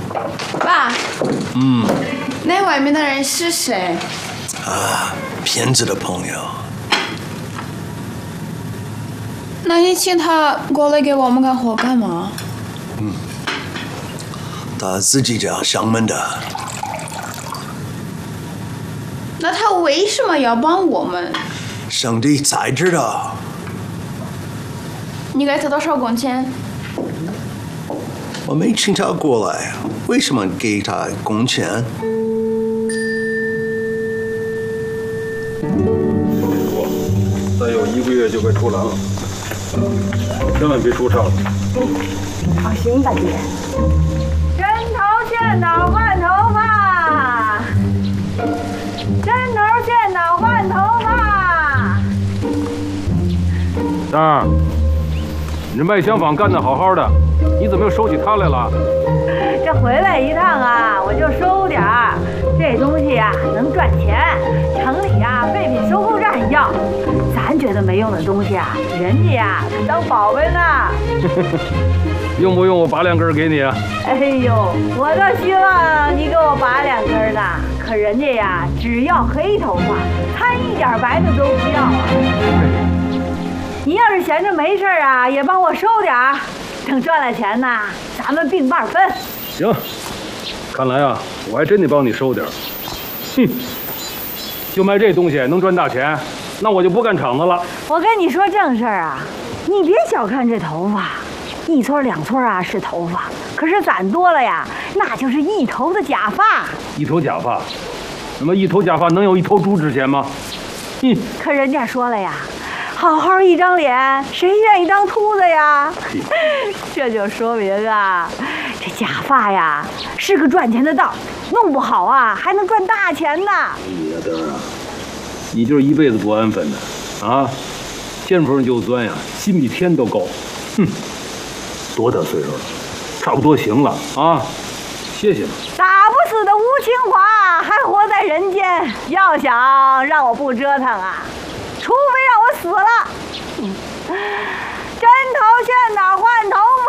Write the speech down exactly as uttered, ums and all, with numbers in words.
爸。 嗯。 那外面的人是谁？ 啊，骗子的朋友。 那你请他过来给我们干活干嘛？ 嗯，他自己家上门的。 那他为什么要帮我们？ 上帝才知道。 你给他多少工钱？ 我没请他过来，为什么给他工钱？ 再有一个月就该出栏了，千万别出岔子。 放心吧，爹。针头线脑换头发，针头线脑换头发。 三儿，你这卖香坊干得好好的，你怎么又收起它来了？ 这回来一趟啊，我就收点儿。这东西呀、啊、能赚钱，城里呀、啊、废品收购站要。咱觉得没用的东西啊，人家呀、啊、可当宝贝呢。 用不用我拔两根给你啊？ 哎呦，我倒希望你给我拔两根呢。可人家呀，只要黑头发，掺一点白的都不要啊。你要是闲着没事啊，也帮我收点儿，等赚了钱呢，咱们并半分。 行，看来啊，我还真得帮你收点儿。哼，就卖这东西能赚大钱，那我就不干厂子了。 我跟你说正事儿啊，你别小看这头发，一撮两撮啊是头发，可是攒多了呀，那就是一头的假发。 一头假发，那么一头假发能有一头猪值钱吗？哼！ 可人家说了呀，好好一张脸，谁愿意当秃子呀？这就说明啊，这假发呀是个赚钱的道，弄不好啊还能赚大钱呢。 哎呀，德儿啊，你就是一辈子不安分的啊！见缝就钻呀，心比天都高。哼，多大岁数了，差不多行了啊，歇歇吧。 打不死的无情华还活在人间，要想让我不折腾啊，除非让我死了。嗯，针头线哪换头发？